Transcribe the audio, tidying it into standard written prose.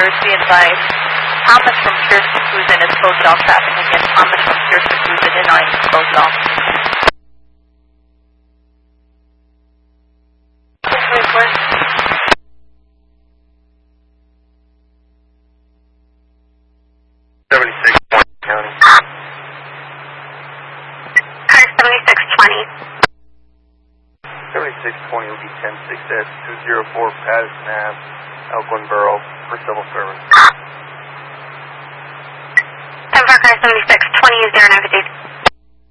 members be advised, Thomas from Pierce to Cruzen is closed off traffic again. Thomas from Pierce to Cruzen in line is closed off. Car 7620. 7620 will be 106S 204 Patterson Ave, Elkland Borough, for civil service. 10 for car 7620 is there an